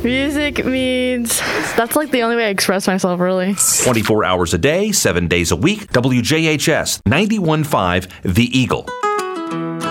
Music means that's like the only way I express myself, really. 24 hours a day, 7 days a week. WJHS 91.5 The Eagle.